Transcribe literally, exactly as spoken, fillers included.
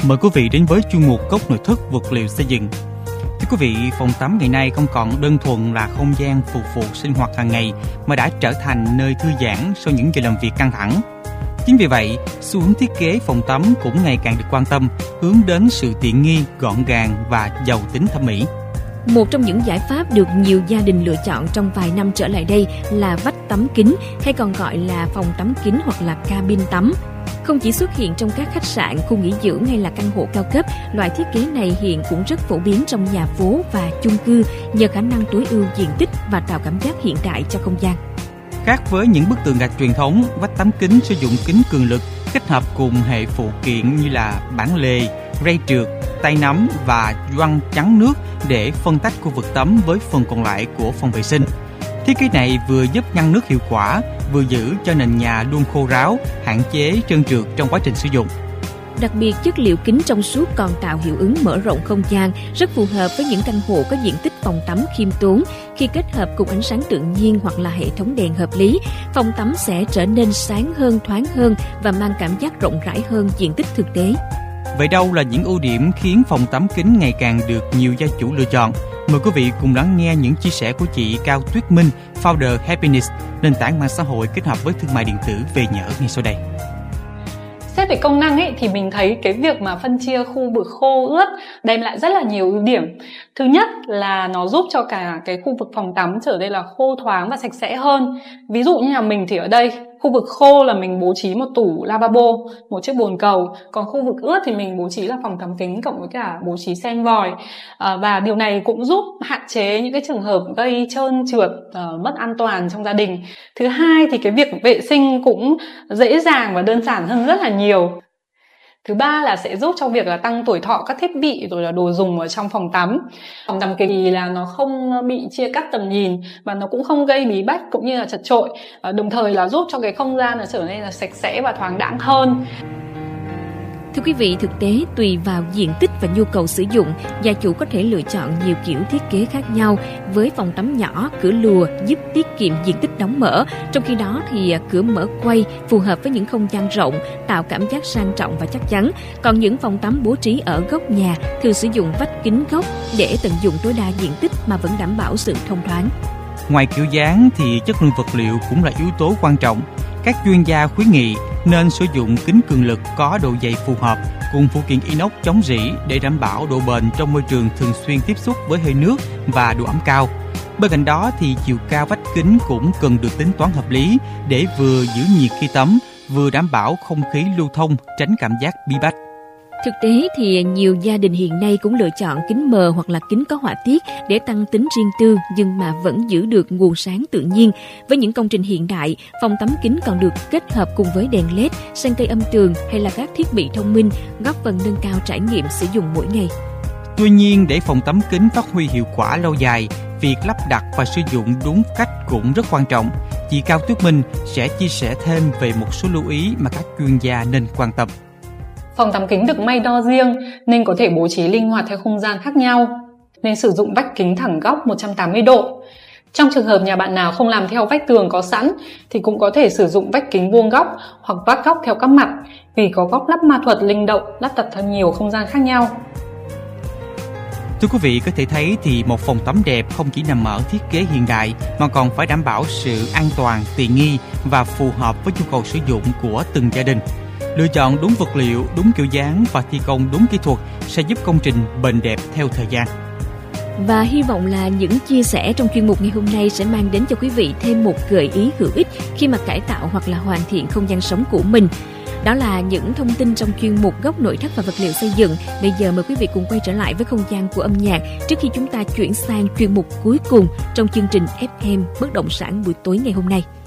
Mời quý vị đến với chuyên mục Góc nội thất vật liệu xây dựng. Thưa quý vị, phòng tắm ngày nay không còn đơn thuần là không gian phục vụ sinh hoạt hàng ngày mà đã trở thành nơi thư giãn sau những giờ làm việc căng thẳng. Chính vì vậy, xu hướng thiết kế phòng tắm cũng ngày càng được quan tâm, hướng đến sự tiện nghi, gọn gàng và giàu tính thẩm mỹ. Một trong những giải pháp được nhiều gia đình lựa chọn trong vài năm trở lại đây là vách tắm kính, hay còn gọi là phòng tắm kính hoặc là cabin tắm. Không chỉ xuất hiện trong các khách sạn, khu nghỉ dưỡng hay là căn hộ cao cấp, loại thiết kế này hiện cũng rất phổ biến trong nhà phố và chung cư nhờ khả năng tối ưu diện tích và tạo cảm giác hiện đại cho không gian. Khác với những bức tường gạch truyền thống, vách tắm kính sử dụng kính cường lực kết hợp cùng hệ phụ kiện như là bản lề, rây trượt, tay nắm và gioăng chắn nước để phân tách khu vực tắm với phần còn lại của phòng vệ sinh. Thiết kế này vừa giúp ngăn nước hiệu quả, vừa giữ cho nền nhà luôn khô ráo, hạn chế trơn trượt trong quá trình sử dụng. Đặc biệt, chất liệu kính trong suốt còn tạo hiệu ứng mở rộng không gian, rất phù hợp với những căn hộ có diện tích phòng tắm khiêm tốn. Khi kết hợp cùng ánh sáng tự nhiên hoặc là hệ thống đèn hợp lý, phòng tắm sẽ trở nên sáng hơn, thoáng hơn và mang cảm giác rộng rãi hơn diện tích thực tế. Vậy đâu là những ưu điểm khiến phòng tắm kính ngày càng được nhiều gia chủ lựa chọn? Mời quý vị cùng lắng nghe những chia sẻ của chị Cao Tuyết Minh, founder Happiness, nền tảng mạng xã hội kết hợp với thương mại điện tử về nhà ở ngay sau đây. Xét về công năng ấy, thì mình thấy cái việc mà phân chia khu vực khô ướt đem lại rất là nhiều ưu điểm. Thứ nhất là nó giúp cho cả cái khu vực phòng tắm trở nên là khô thoáng và sạch sẽ hơn. Ví dụ như nhà mình thì ở đây, khu vực khô là mình bố trí một tủ lavabo, một chiếc bồn cầu. Còn khu vực ướt thì mình bố trí là phòng tắm kính cộng với cả bố trí sen vòi. À, và điều này cũng giúp hạn chế những cái trường hợp gây trơn trượt, uh, mất an toàn trong gia đình. Thứ hai thì cái việc vệ sinh cũng dễ dàng và đơn giản hơn rất là nhiều. Thứ ba là sẽ giúp cho việc là tăng tuổi thọ các thiết bị rồi là đồ dùng ở trong phòng tắm. Phòng tắm kính là nó không bị chia cắt tầm nhìn và nó cũng không gây bí bách cũng như là chật chội. Đồng thời là giúp cho cái không gian nó trở nên là sạch sẽ và thoáng đãng hơn. Thưa quý vị, thực tế tùy vào diện tích và nhu cầu sử dụng, gia chủ có thể lựa chọn nhiều kiểu thiết kế khác nhau. Với phòng tắm nhỏ, cửa lùa giúp tiết kiệm diện tích đóng mở, trong khi đó thì cửa mở quay phù hợp với những không gian rộng, tạo cảm giác sang trọng và chắc chắn. Còn những phòng tắm bố trí ở góc nhà thường sử dụng vách kính góc để tận dụng tối đa diện tích mà vẫn đảm bảo sự thông thoáng. Ngoài kiểu dáng thì chất lượng vật liệu cũng là yếu tố quan trọng. Các chuyên gia khuyến nghị nên sử dụng kính cường lực có độ dày phù hợp cùng phụ kiện inox chống rỉ để đảm bảo độ bền trong môi trường thường xuyên tiếp xúc với hơi nước và độ ẩm cao. Bên cạnh đó thì chiều cao vách kính cũng cần được tính toán hợp lý để vừa giữ nhiệt khi tắm, vừa đảm bảo không khí lưu thông, tránh cảm giác bí bách. Thực tế thì nhiều gia đình hiện nay cũng lựa chọn kính mờ hoặc là kính có họa tiết để tăng tính riêng tư nhưng mà vẫn giữ được nguồn sáng tự nhiên. Với những công trình hiện đại, phòng tắm kính còn được kết hợp cùng với đèn led, sen cây âm tường hay là các thiết bị thông minh, góp phần nâng cao trải nghiệm sử dụng mỗi ngày. Tuy nhiên, để phòng tắm kính phát huy hiệu quả lâu dài, việc lắp đặt và sử dụng đúng cách cũng rất quan trọng. Chị Cao Tuyết Minh sẽ chia sẻ thêm về một số lưu ý mà các chuyên gia nên quan tâm. Phòng tắm kính được may đo riêng nên có thể bố trí linh hoạt theo không gian khác nhau. Nên sử dụng vách kính thẳng góc một trăm tám mươi độ. Trong trường hợp nhà bạn nào không làm theo vách tường có sẵn thì cũng có thể sử dụng vách kính vuông góc hoặc vát góc theo các mặt, vì có góc lắp ma thuật linh động lắp đặt theo nhiều không gian khác nhau. Thưa quý vị, có thể thấy thì một phòng tắm đẹp không chỉ nằm ở thiết kế hiện đại mà còn phải đảm bảo sự an toàn, tiện nghi và phù hợp với nhu cầu sử dụng của từng gia đình. Lựa chọn đúng vật liệu, đúng kiểu dáng và thi công đúng kỹ thuật sẽ giúp công trình bền đẹp theo thời gian. Và hy vọng là những chia sẻ trong chuyên mục ngày hôm nay sẽ mang đến cho quý vị thêm một gợi ý hữu ích khi mà cải tạo hoặc là hoàn thiện không gian sống của mình. Đó là những thông tin trong chuyên mục Góc nội thất và vật liệu xây dựng. Bây giờ mời quý vị cùng quay trở lại với không gian của âm nhạc trước khi chúng ta chuyển sang chuyên mục cuối cùng trong chương trình ép em Bất động sản buổi tối ngày hôm nay.